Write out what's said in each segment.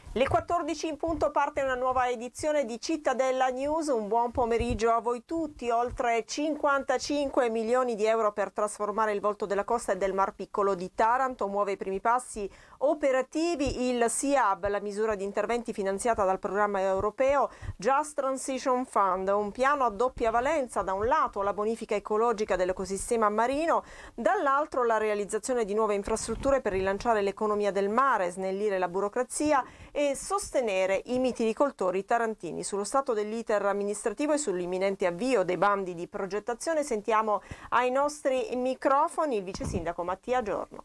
Le 14 in punto parte una nuova edizione di Cittadella News. Un buon pomeriggio a voi tutti. Oltre 55 milioni di euro per trasformare il volto della costa e del Mar Piccolo di Taranto. Muove i primi passi operativi il SIAB, la misura di interventi finanziata dal programma europeo Just Transition Fund, un piano a doppia valenza: da un lato la bonifica ecologica dell'ecosistema marino, dall'altro la realizzazione di nuove infrastrutture per rilanciare l'economia del mare, snellire la burocrazia e sostenere i mitilicoltori tarantini. Sullo stato dell'iter amministrativo e sull'imminente avvio dei bandi di progettazione sentiamo ai nostri microfoni il vice sindaco Mattia Giorno.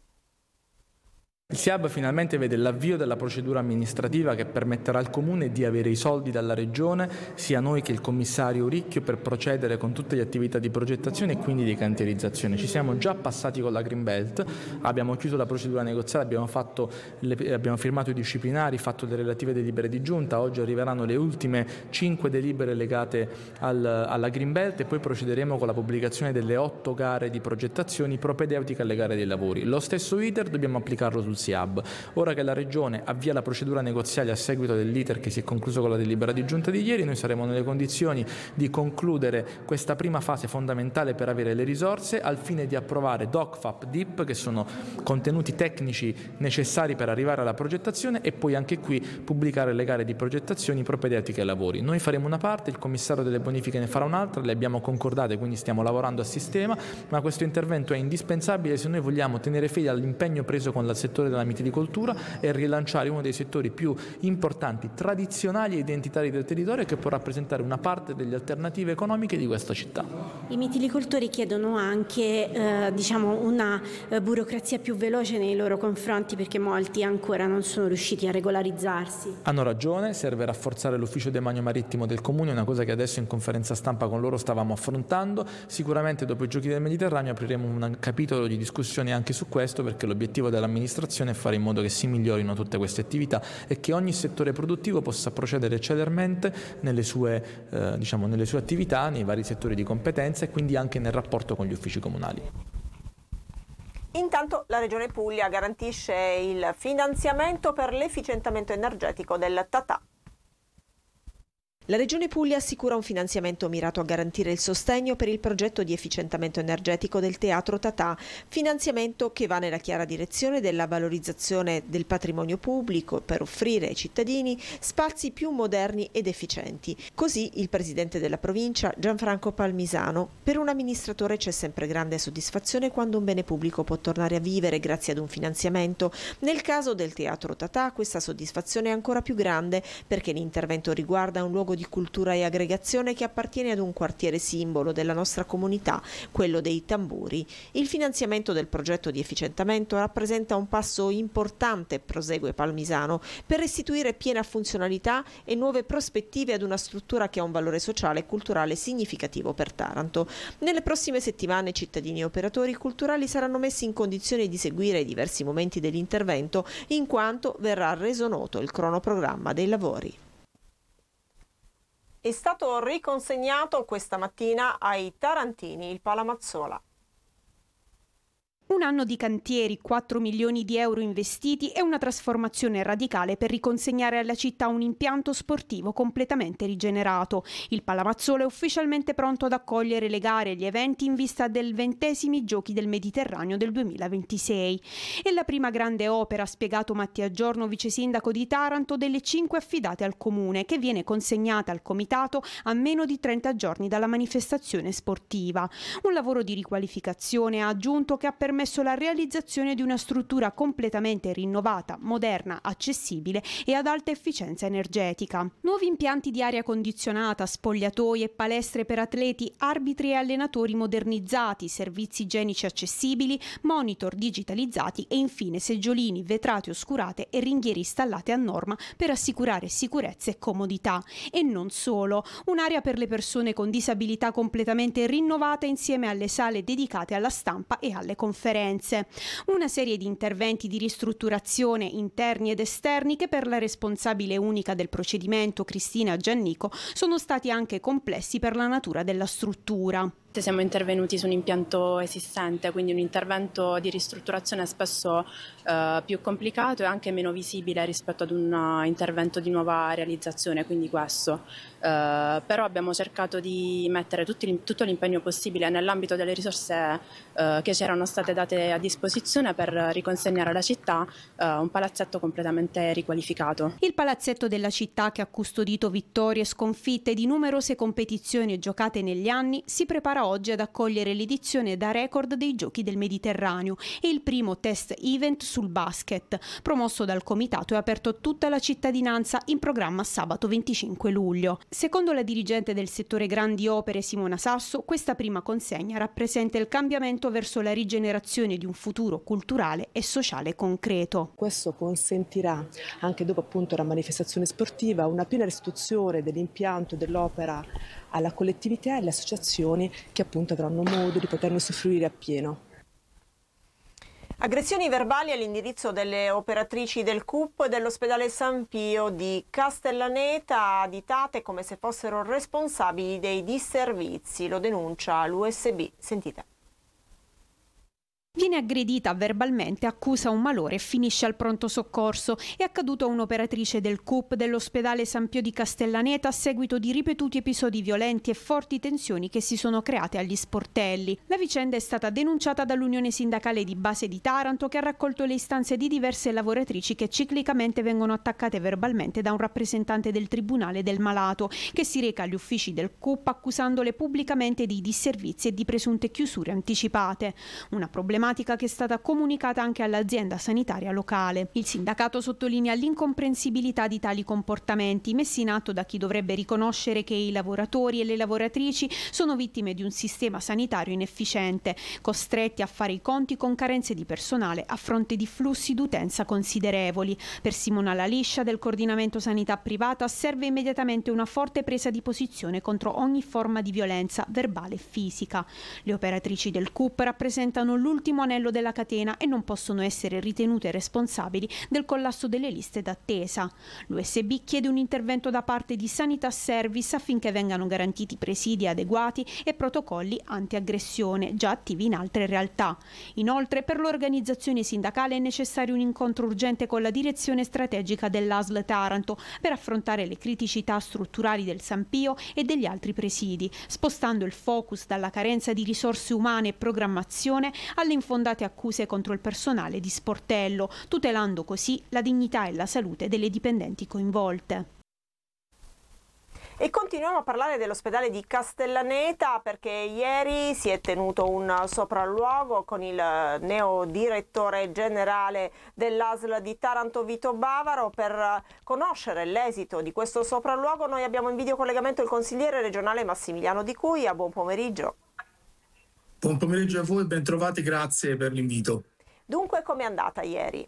Il SIAB finalmente vede l'avvio della procedura amministrativa che permetterà al Comune di avere i soldi dalla Regione, sia noi che il commissario Ricchio, per procedere con tutte le attività di progettazione e quindi di cantierizzazione. Ci siamo già passati con la Green Belt, abbiamo chiuso la procedura negoziale, abbiamo firmato i disciplinari, fatto le relative delibere di giunta. Oggi arriveranno le ultime 5 delibere legate alla Green Belt e poi procederemo con la pubblicazione delle 8 gare di progettazioni propedeutiche alle gare dei lavori. Lo stesso iter dobbiamo applicarlo sul SIAB. Ora che la Regione avvia la procedura negoziale a seguito dell'iter che si è concluso con la delibera di giunta di ieri, noi saremo nelle condizioni di concludere questa prima fase fondamentale per avere le risorse al fine di approvare DOC, DIP, che sono contenuti tecnici necessari per arrivare alla progettazione, e poi anche qui pubblicare le gare di progettazioni propedeutiche ai lavori. Noi faremo una parte, il commissario delle bonifiche ne farà un'altra, le abbiamo concordate, quindi stiamo lavorando a sistema, ma questo intervento è indispensabile se noi vogliamo tenere fede all'impegno preso con il settore della mitilicoltura e rilanciare uno dei settori più importanti, tradizionali e identitari del territorio, che può rappresentare una parte delle alternative economiche di questa città. I mitilicoltori chiedono anche una burocrazia più veloce nei loro confronti, perché molti ancora non sono riusciti a regolarizzarsi. Hanno ragione, serve rafforzare l'ufficio demanio marittimo del Comune, una cosa che adesso in conferenza stampa con loro stavamo affrontando. Sicuramente dopo i Giochi del Mediterraneo apriremo un capitolo di discussione anche su questo, perché l'obiettivo dell'amministrazione è fare in modo che si migliorino tutte queste attività e che ogni settore produttivo possa procedere celermente nelle sue attività, nei vari settori di competenza e quindi anche nel rapporto con gli uffici comunali. Intanto la Regione Puglia garantisce il finanziamento per l'efficientamento energetico del Tatà. La Regione Puglia assicura un finanziamento mirato a garantire il sostegno per il progetto di efficientamento energetico del Teatro Tatà, finanziamento che va nella chiara direzione della valorizzazione del patrimonio pubblico per offrire ai cittadini spazi più moderni ed efficienti. Così il presidente della provincia, Gianfranco Palmisano: per un amministratore c'è sempre grande soddisfazione quando un bene pubblico può tornare a vivere grazie ad un finanziamento. Nel caso del Teatro Tatà questa soddisfazione è ancora più grande, perché l'intervento riguarda un luogo di cultura e aggregazione che appartiene ad un quartiere simbolo della nostra comunità, quello dei Tamburi. Il finanziamento del progetto di efficientamento rappresenta un passo importante, prosegue Palmisano, per restituire piena funzionalità e nuove prospettive ad una struttura che ha un valore sociale e culturale significativo per Taranto. Nelle prossime settimane cittadini e operatori culturali saranno messi in condizione di seguire i diversi momenti dell'intervento, in quanto verrà reso noto il cronoprogramma dei lavori. È stato riconsegnato questa mattina ai tarantini il Palamazzola. Un anno di cantieri, 4 milioni di euro investiti e una trasformazione radicale per riconsegnare alla città un impianto sportivo completamente rigenerato. Il Palamazzola è ufficialmente pronto ad accogliere le gare e gli eventi in vista del 20° Giochi del Mediterraneo del 2026. È la prima grande opera, ha spiegato Mattia Giorno, vice sindaco di Taranto, delle 5 affidate al Comune, che viene consegnata al Comitato a meno di 30 giorni dalla manifestazione sportiva. Un lavoro di riqualificazione, ha aggiunto, che ha permesso la realizzazione di una struttura completamente rinnovata, moderna, accessibile e ad alta efficienza energetica. Nuovi impianti di aria condizionata, spogliatoi e palestre per atleti, arbitri e allenatori modernizzati, servizi igienici accessibili, monitor digitalizzati e infine seggiolini, vetrate oscurate e ringhiere installate a norma per assicurare sicurezza e comodità. E non solo, un'area per le persone con disabilità completamente rinnovata insieme alle sale dedicate alla stampa e alle conferenze. Una serie di interventi di ristrutturazione interni ed esterni che per la responsabile unica del procedimento, Cristina Giannico, sono stati anche complessi per la natura della struttura. Siamo intervenuti su un impianto esistente, quindi un intervento di ristrutturazione spesso più complicato e anche meno visibile rispetto ad un intervento di nuova realizzazione, quindi questo. Però abbiamo cercato di mettere tutto l'impegno possibile nell'ambito delle risorse che ci erano state date a disposizione per riconsegnare alla città un palazzetto completamente riqualificato. Il palazzetto della città, che ha custodito vittorie, sconfitte di numerose competizioni giocate negli anni, si prepara oggi ad accogliere l'edizione da record dei Giochi del Mediterraneo e il primo test event sul basket, promosso dal comitato e aperto a tutta la cittadinanza, in programma sabato 25 luglio. Secondo la dirigente del settore grandi opere Simona Sasso, questa prima consegna rappresenta il cambiamento verso la rigenerazione di un futuro culturale e sociale concreto. Questo consentirà, anche dopo appunto la manifestazione sportiva, una piena restituzione dell'impianto dell'opera alla collettività e alle associazioni che appunto avranno modo di poterne usufruire appieno. Aggressioni verbali all'indirizzo delle operatrici del CUP dell'ospedale San Pio di Castellaneta, additate come se fossero responsabili dei disservizi. Lo denuncia l'USB. Sentite. Viene aggredita verbalmente, accusa un malore e finisce al pronto soccorso. È accaduto a un'operatrice del CUP dell'ospedale San Pio di Castellaneta a seguito di ripetuti episodi violenti e forti tensioni che si sono create agli sportelli. La vicenda è stata denunciata dall'Unione Sindacale di Base di Taranto, che ha raccolto le istanze di diverse lavoratrici che ciclicamente vengono attaccate verbalmente da un rappresentante del Tribunale del Malato, che si reca agli uffici del CUP accusandole pubblicamente di disservizi e di presunte chiusure anticipate. Una problematica che è stata comunicata anche all'azienda sanitaria locale. Il sindacato sottolinea l'incomprensibilità di tali comportamenti messi in atto da chi dovrebbe riconoscere che i lavoratori e le lavoratrici sono vittime di un sistema sanitario inefficiente, costretti a fare i conti con carenze di personale a fronte di flussi d'utenza considerevoli. Per Simona Laliscia del coordinamento sanità privata serve immediatamente una forte presa di posizione contro ogni forma di violenza verbale e fisica. Le operatrici del CUP rappresentano l'ultimo anello della catena e non possono essere ritenute responsabili del collasso delle liste d'attesa. L'USB chiede un intervento da parte di Sanità Service affinché vengano garantiti presidi adeguati e protocolli anti-aggressione già attivi in altre realtà. Inoltre, per l'organizzazione sindacale è necessario un incontro urgente con la direzione strategica dell'ASL Taranto per affrontare le criticità strutturali del San Pio e degli altri presidi, spostando il focus dalla carenza di risorse umane e programmazione alle infondate accuse contro il personale di sportello, tutelando così la dignità e la salute delle dipendenti coinvolte. E continuiamo a parlare dell'ospedale di Castellaneta, perché ieri si è tenuto un sopralluogo con il neodirettore generale dell'ASL di Taranto Vito Bavaro. Per conoscere l'esito di questo sopralluogo noi abbiamo in videocollegamento il consigliere regionale Massimiliano Di Cuia. Buon pomeriggio. Buon pomeriggio a voi, ben trovati, grazie per l'invito. Dunque, com'è andata ieri?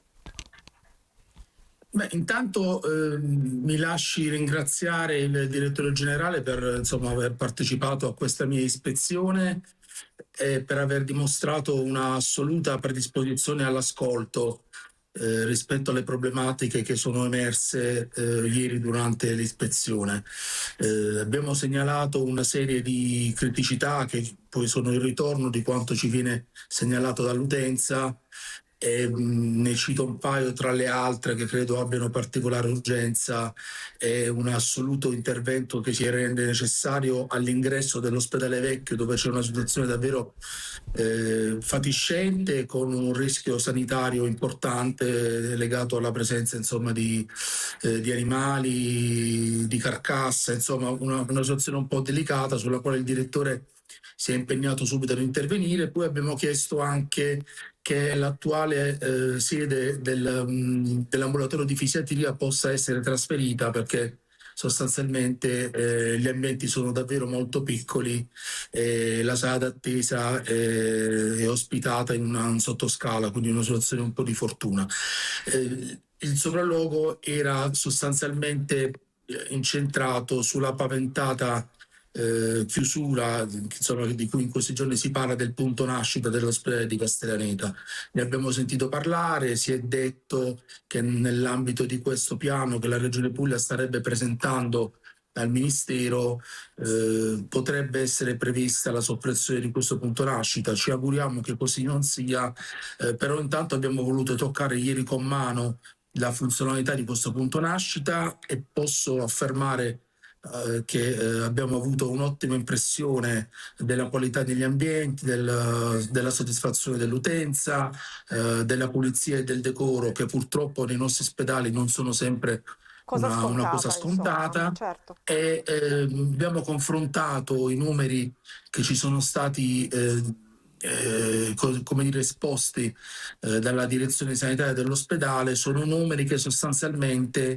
Beh, intanto mi lasci ringraziare il direttore generale per aver partecipato a questa mia ispezione e per aver dimostrato un'assoluta predisposizione all'ascolto rispetto alle problematiche che sono emerse ieri durante l'ispezione. Abbiamo segnalato una serie di criticità che poi sono il ritorno di quanto ci viene segnalato dall'utenza. Ne cito un paio tra le altre che credo abbiano particolare urgenza. È un assoluto intervento che ci rende necessario all'ingresso dell'ospedale vecchio, dove c'è una situazione davvero fatiscente, con un rischio sanitario importante legato alla presenza di animali, di carcasse, una situazione un po' delicata sulla quale il direttore si è impegnato subito ad intervenire. Poi abbiamo chiesto anche che l'attuale sede dell'ambulatorio di fisiatria possa essere trasferita, perché sostanzialmente gli ambienti sono davvero molto piccoli e la sala d'attesa è ospitata in un sottoscala, quindi una situazione un po' di fortuna. Il sopralluogo era sostanzialmente incentrato sulla paventata chiusura, di cui in questi giorni si parla, del punto nascita dell'ospedale di Castellaneta. Ne abbiamo sentito parlare, si è detto che nell'ambito di questo piano che la Regione Puglia starebbe presentando dal Ministero potrebbe essere prevista la soppressione di questo punto nascita. Ci auguriamo che così non sia, però intanto abbiamo voluto toccare ieri con mano la funzionalità di questo punto nascita e posso affermare che abbiamo avuto un'ottima impressione della qualità degli ambienti, della soddisfazione dell'utenza, della pulizia e del decoro, che purtroppo nei nostri ospedali non sono sempre una cosa scontata. Insomma, certo. E abbiamo confrontato i numeri che ci sono stati come dire, esposti dalla direzione sanitaria dell'ospedale. Sono numeri che sostanzialmente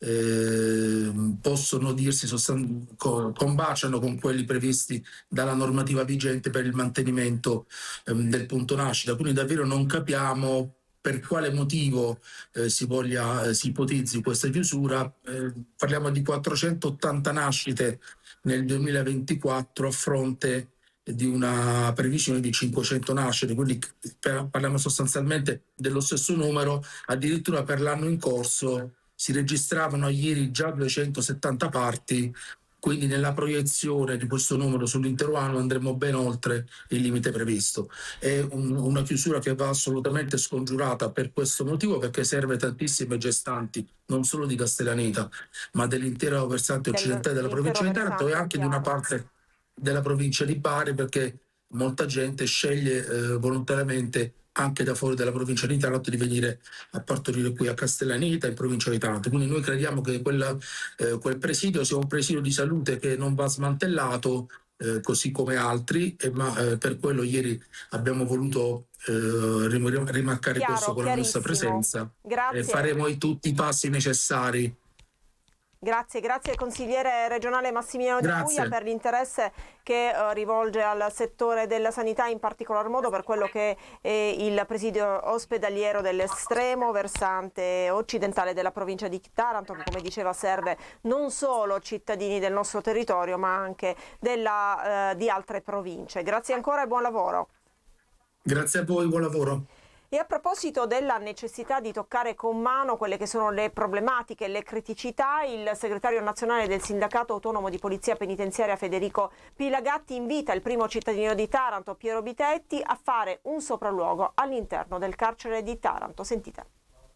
possono dirsi combaciano con quelli previsti dalla normativa vigente per il mantenimento del punto nascita. Quindi davvero non capiamo per quale motivo si ipotizzi questa chiusura. Parliamo di 480 nascite nel 2024 a fronte di una previsione di 500 nascite, quindi parliamo sostanzialmente dello stesso numero. Addirittura per l'anno in corso si registravano ieri già 270 parti, quindi nella proiezione di questo numero sull'intero anno andremo ben oltre il limite previsto. È una chiusura che va assolutamente scongiurata per questo motivo, perché serve tantissime gestanti, non solo di Castellaneta, ma dell'intero versante occidentale della provincia di Taranto e anche di una parte della provincia di Bari, perché molta gente sceglie volontariamente anche da fuori della provincia di Taranto di venire a partorire qui a Castellaneta, in provincia di Taranto. Quindi noi crediamo che quel presidio sia un presidio di salute che non va smantellato, così come altri, ma per quello ieri abbiamo voluto rimarcare questo con la nostra presenza. Grazie. E faremo tutti i passi necessari. Grazie consigliere regionale Massimiliano Di Puglia per l'interesse che rivolge al settore della sanità, in particolar modo per quello che è il presidio ospedaliero dell'estremo versante occidentale della provincia di Taranto, che come diceva serve non solo cittadini del nostro territorio ma anche di altre province. Grazie ancora e buon lavoro. Grazie a voi, buon lavoro. E a proposito della necessità di toccare con mano quelle che sono le problematiche e le criticità, il segretario nazionale del Sindacato Autonomo di Polizia Penitenziaria Federico Pilagatti invita il primo cittadino di Taranto, Piero Bitetti, a fare un sopralluogo all'interno del carcere di Taranto. Sentite.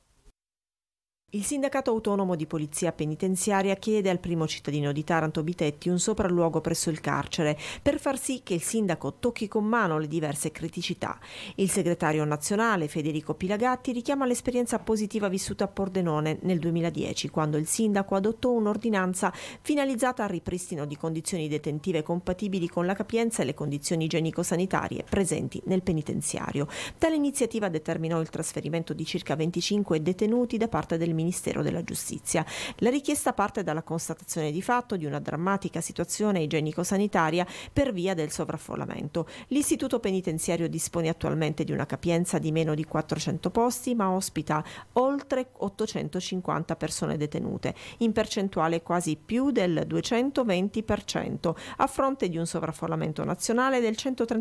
Il Sindacato Autonomo di Polizia Penitenziaria chiede al primo cittadino di Taranto, Bitetti, un sopralluogo presso il carcere per far sì che il sindaco tocchi con mano le diverse criticità. Il segretario nazionale Federico Pilagatti richiama l'esperienza positiva vissuta a Pordenone nel 2010, quando il sindaco adottò un'ordinanza finalizzata al ripristino di condizioni detentive compatibili con la capienza e le condizioni igienico-sanitarie presenti nel penitenziario. Tale iniziativa determinò il trasferimento di circa 25 detenuti da parte del Ministero della Giustizia. La richiesta parte dalla constatazione di fatto di una drammatica situazione igienico-sanitaria per via del sovraffollamento. L'istituto penitenziario dispone attualmente di una capienza di meno di 400 posti, ma ospita oltre 850 persone detenute, in percentuale quasi più del 220%, a fronte di un sovraffollamento nazionale del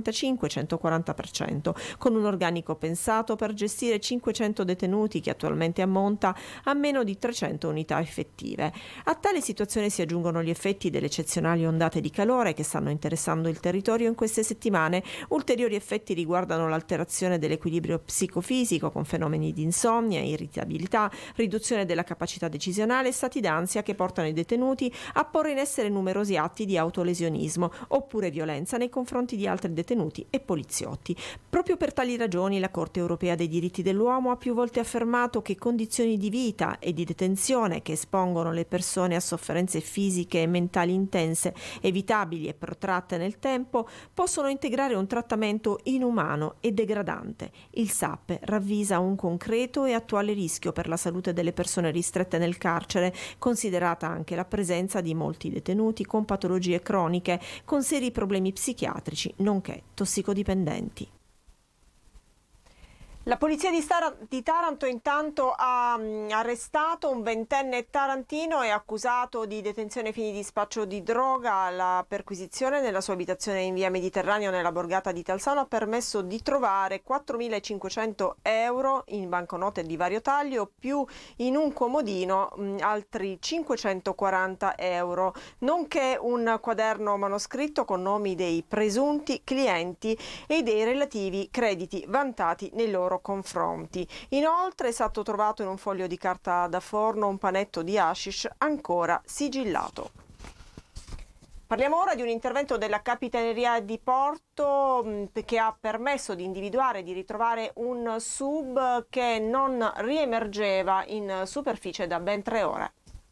135-140%, con un organico pensato per gestire 500 detenuti che attualmente ammonta a meno di 300 unità effettive. A tale situazione si aggiungono gli effetti delle eccezionali ondate di calore che stanno interessando il territorio in queste settimane. Ulteriori effetti riguardano l'alterazione dell'equilibrio psicofisico con fenomeni di insonnia, irritabilità, riduzione della capacità decisionale e stati d'ansia che portano i detenuti a porre in essere numerosi atti di autolesionismo oppure violenza nei confronti di altri detenuti e poliziotti. Proprio per tali ragioni la Corte europea dei diritti dell'uomo ha più volte affermato che condizioni di vita e di detenzione che espongono le persone a sofferenze fisiche e mentali intense, evitabili e protratte nel tempo, possono integrare un trattamento inumano e degradante. Il SAP ravvisa un concreto e attuale rischio per la salute delle persone ristrette nel carcere, considerata anche la presenza di molti detenuti con patologie croniche, con seri problemi psichiatrici, nonché tossicodipendenti. La polizia di Taranto intanto ha arrestato un 20enne tarantino e accusato di detenzione ai fini di spaccio di droga. La perquisizione nella sua abitazione in via Mediterraneo nella borgata di Talsano ha permesso di trovare 4.500 euro in banconote di vario taglio, più in un comodino altri 540 euro, nonché un quaderno manoscritto con nomi dei presunti clienti e dei relativi crediti vantati nei loro confronti. Inoltre è stato trovato in un foglio di carta da forno un panetto di hashish ancora sigillato. Parliamo ora di un intervento della Capitaneria di Porto che ha permesso di individuare e di ritrovare un sub che non riemergeva in superficie da ben 3 ore.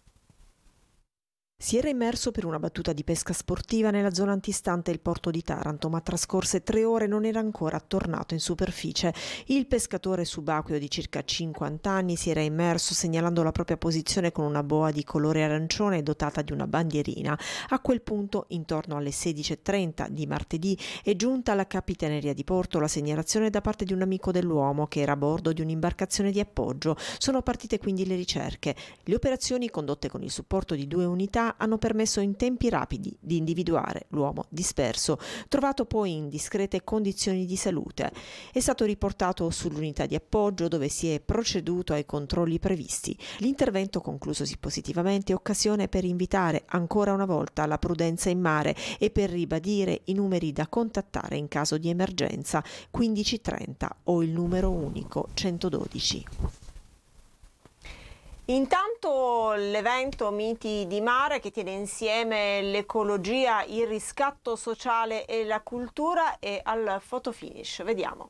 Si era immerso per una battuta di pesca sportiva nella zona antistante il porto di Taranto, ma trascorse 3 ore e non era ancora tornato in superficie. Il pescatore subacqueo di circa 50 anni si era immerso segnalando la propria posizione con una boa di colore arancione dotata di una bandierina. A quel punto, intorno alle 16:30 di martedì, è giunta alla Capitaneria di Porto la segnalazione da parte di un amico dell'uomo che era a bordo di un'imbarcazione di appoggio. Sono partite quindi le ricerche. Le operazioni, condotte con il supporto di 2 unità, hanno permesso in tempi rapidi di individuare l'uomo disperso, trovato poi in discrete condizioni di salute. È stato riportato sull'unità di appoggio dove si è proceduto ai controlli previsti. L'intervento, conclusosi positivamente, è occasione per invitare ancora una volta la prudenza in mare e per ribadire i numeri da contattare in caso di emergenza: 1530 o il numero unico 112. Intanto l'evento Miti di Mare, che tiene insieme l'ecologia, il riscatto sociale e la cultura, è al fotofinish. Vediamo.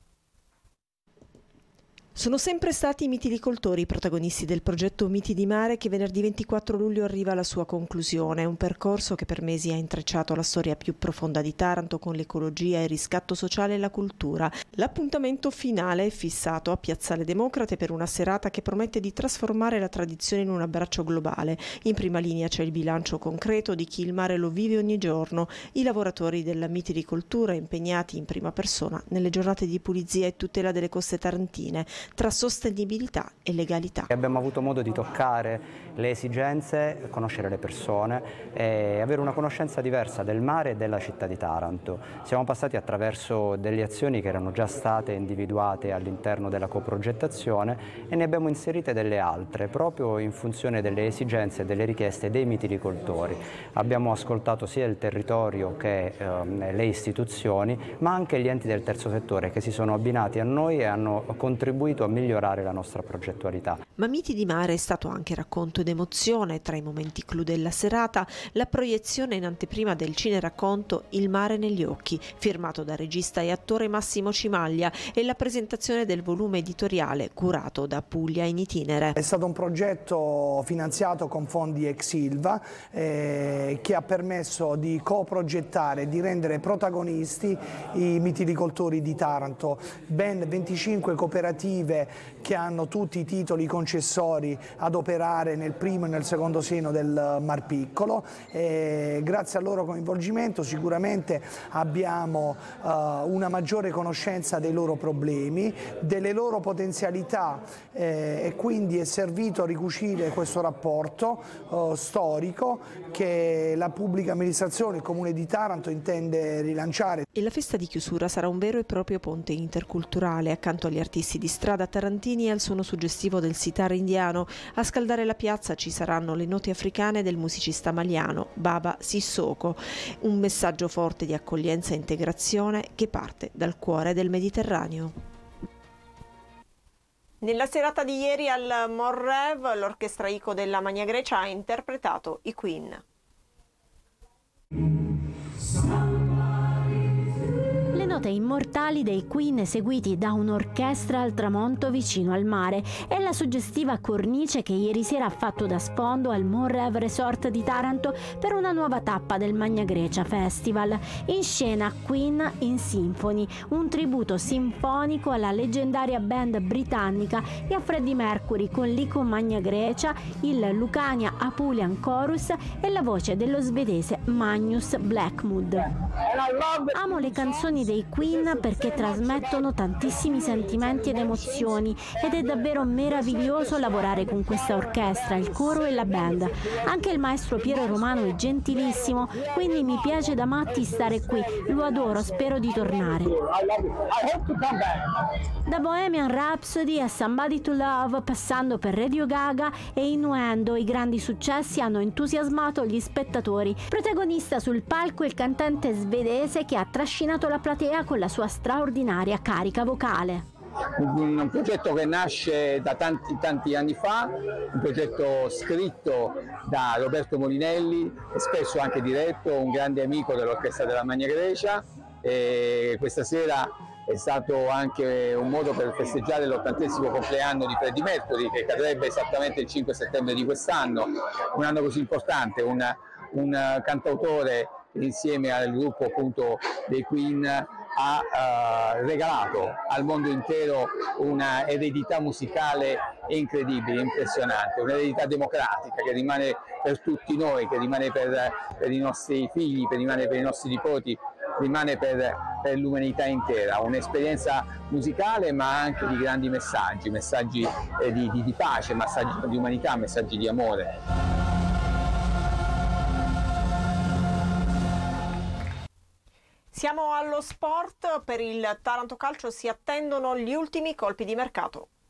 Sono sempre stati i mitilicoltori i protagonisti del progetto Miti di Mare, che venerdì 24 luglio arriva alla sua conclusione. Un percorso che per mesi ha intrecciato la storia più profonda di Taranto con l'ecologia, il riscatto sociale e la cultura. L'appuntamento finale è fissato a Piazzale Democrate per una serata che promette di trasformare la tradizione in un abbraccio globale. In prima linea c'è il bilancio concreto di chi il mare lo vive ogni giorno, i lavoratori della mitilicoltura impegnati in prima persona nelle giornate di pulizia e tutela delle coste tarantine, tra sostenibilità e legalità. Abbiamo avuto modo di toccare le esigenze, conoscere le persone e avere una conoscenza diversa del mare e della città di Taranto. Siamo passati attraverso delle azioni che erano già state individuate all'interno della coprogettazione e ne abbiamo inserite delle altre, proprio in funzione delle esigenze e delle richieste dei mitilicoltori. Abbiamo ascoltato sia il territorio che le istituzioni, ma anche gli enti del terzo settore che si sono abbinati a noi e hanno contribuito a migliorare la nostra progettualità. Ma Miti di Mare è stato anche racconto ed emozione. Tra i momenti clou della serata, la proiezione in anteprima del cineracconto Il mare negli occhi, firmato da regista e attore Massimo Cimaglia, e la presentazione del volume editoriale curato da Puglia in itinere. È stato un progetto finanziato con fondi ex Ilva che ha permesso di coprogettare e di rendere protagonisti i mitilicoltori di Taranto. Ben 25 cooperative che hanno tutti i titoli concessori ad operare nel primo e nel secondo seno del Mar Piccolo. Grazie al loro coinvolgimento sicuramente abbiamo una maggiore conoscenza dei loro problemi, delle loro potenzialità e quindi è servito a ricucire questo rapporto storico che la pubblica amministrazione, il Comune di Taranto, intende rilanciare. E la festa di chiusura sarà un vero e proprio ponte interculturale. Accanto agli artisti di strada tarantini e al suono suggestivo del sitar indiano, a scaldare la piazza ci saranno le note africane del musicista maliano Baba Sissoko, un messaggio forte di accoglienza e integrazione che parte dal cuore del Mediterraneo. Nella serata di ieri al Morrev, l'orchestra ICO della Magna Grecia ha interpretato i Queen. Le note immortali dei Queen eseguiti da un'orchestra al tramonto vicino al mare e la suggestiva cornice che ieri sera ha fatto da sfondo al Morrev Resort di Taranto per una nuova tappa del Magna Grecia Festival. In scena Queen in Symphony, un tributo sinfonico alla leggendaria band britannica e a Freddie Mercury con l'ICO Magna Grecia, il Lucania Apulian Chorus e la voce dello svedese Magnus Blackwood. Amo le canzoni dei i Queen perché trasmettono tantissimi sentimenti ed emozioni ed è davvero meraviglioso lavorare con questa orchestra, il coro e la band. Anche il maestro Piero Romano è gentilissimo, quindi mi piace da matti stare qui, lo adoro, spero di tornare. Da Bohemian Rhapsody a Somebody to Love, passando per Radio Gaga e Innuendo, i grandi successi hanno entusiasmato gli spettatori. Protagonista sul palco il cantante svedese che ha trascinato la platea con la sua straordinaria carica vocale. Un progetto che nasce da tanti anni fa, un progetto scritto da Roberto Molinelli e spesso anche diretto, un grande amico dell'Orchestra della Magna Grecia, e questa sera è stato anche un modo per festeggiare l'80° compleanno di Freddie Mercury, che cadrebbe esattamente il 5 settembre di quest'anno, un anno così importante, un cantautore insieme al gruppo appunto dei Queen ha regalato al mondo intero una eredità musicale incredibile, impressionante, un'eredità democratica che rimane per tutti noi, che rimane per i nostri figli, che rimane per i nostri nipoti, rimane per l'umanità intera, un'esperienza musicale ma anche di grandi messaggi di pace, messaggi di umanità, messaggi di amore. Siamo allo sport. Per il Taranto Calcio si attendono gli ultimi colpi di mercato.